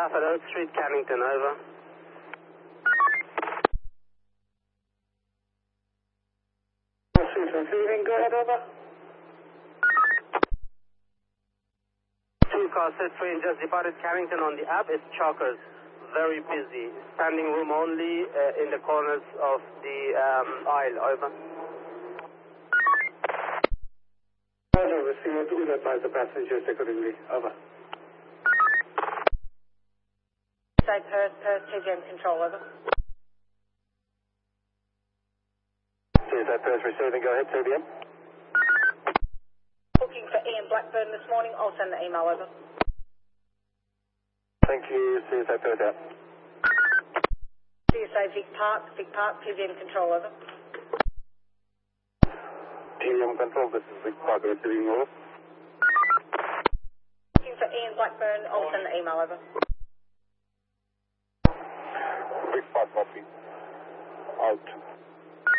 South at Oak Street, Cannington, over. Street receiving, go ahead, over. 2 cars set free and just departed Cannington on the app. It's chockers. Very busy. Standing room only in the corners of the aisle, over. Roger, received. We'll advise the passengers accordingly, over. Say Perth, TGM control, over. CSA Perth receiving, go ahead, TBM. Booking for Ian Blackburn this morning. I'll send the email over. Thank you, CSA Perth out. CSA Vic Park, TGM control, over. TBM control, this is Vic Park receiving, over. Booking for Ian Blackburn. I'll send the email over. Vic Park copy. Out.